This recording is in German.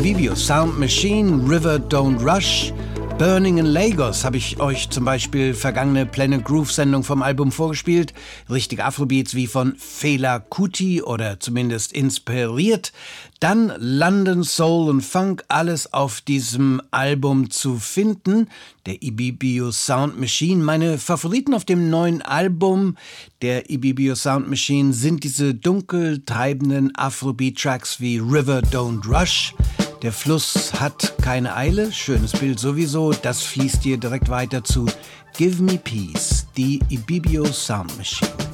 Ibibio Sound Machine, River Don't Rush. Burning in Lagos habe ich euch zum Beispiel vergangene Planet Groove Sendung vom Album vorgespielt. Richtige Afrobeats wie von Fela Kuti oder zumindest inspiriert. Dann London Soul und Funk, alles auf diesem Album zu finden. Der Ibibio Sound Machine. Meine Favoriten auf dem neuen Album der Ibibio Sound Machine sind diese dunkel treibenden Afrobeat-Tracks wie River Don't Rush. Der Fluss hat keine Eile, schönes Bild sowieso, das fließt hier direkt weiter zu Give Me Peace, die Ibibio Sound Machine.